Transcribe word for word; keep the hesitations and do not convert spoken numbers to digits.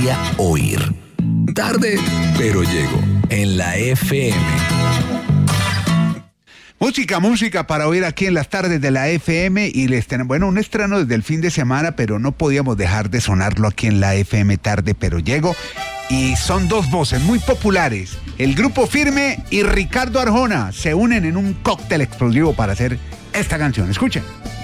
gustaría oír. Tarde, pero llego en la F M. Música, música para oír aquí en las tardes de la F M y les tenemos, bueno, un estreno desde el fin de semana, pero no podíamos dejar de sonarlo aquí en la F M Tarde, pero llego. Y son dos voces muy populares. El Grupo Firme y Ricardo Arjona se unen en un cóctel explosivo para hacer esta canción. Escuchen.